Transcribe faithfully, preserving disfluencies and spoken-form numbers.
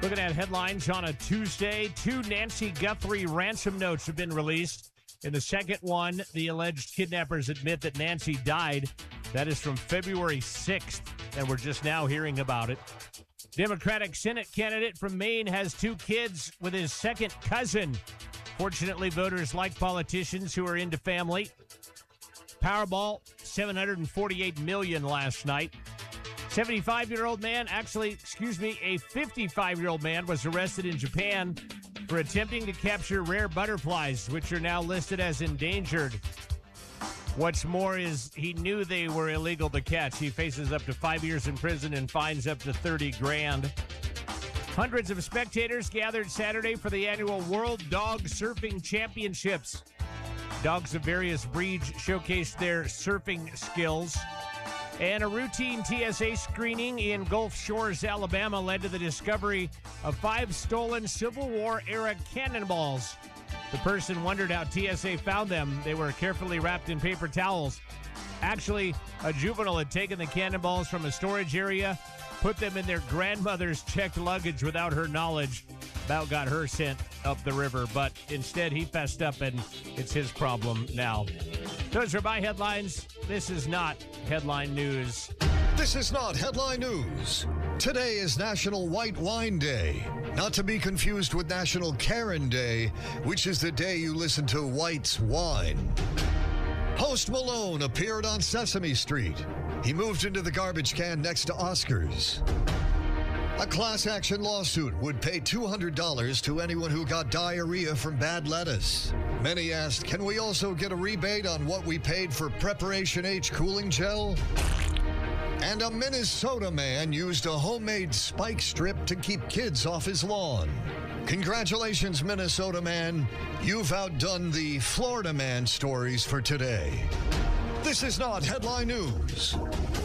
Looking at headlines on a Tuesday, two Nancy Guthrie ransom notes have been released. In the second one, the alleged kidnappers admit that Nancy died. That is from February sixth, and we're just now hearing about it. Democratic Senate candidate from Maine has two kids with his second cousin. Fortunately, voters like politicians who are into family. Powerball, seven hundred forty-eight million dollars last night. seventy-five-year-old man, actually, excuse me, a fifty-five-year-old man was arrested in Japan for attempting to capture rare butterflies, which are now listed as endangered. What's more is he knew they were illegal to catch. He faces up to five years in prison and fines up to thirty grand. Hundreds of spectators gathered Saturday for the annual World Dog Surfing Championships. Dogs of various breeds showcased their surfing skills. And a routine T S A screening in Gulf Shores, Alabama, led to the discovery of five stolen Civil War-era cannonballs. The person wondered how T S A found them. They were carefully wrapped in paper towels. Actually, a juvenile had taken the cannonballs from a storage area, put them in their grandmother's checked luggage without her knowledge. About got her sent up the river, but instead he fessed up, and it's his problem now. Those are my headlines. This is not headline news. This is not headline news. Today is National White Wine Day, not to be confused with National Karen Day, which is the day you listen to White's wine. Post Malone appeared on Sesame Street. He moved into the garbage can next to Oscars. A class action lawsuit would pay two hundred dollars to anyone who got diarrhea from bad lettuce. Many asked, can we also get a rebate on what we paid for Preparation H cooling gel? And a Minnesota man used a homemade spike strip to keep kids off his lawn. Congratulations, Minnesota man. You've outdone the Florida man stories for today. This is not headline news.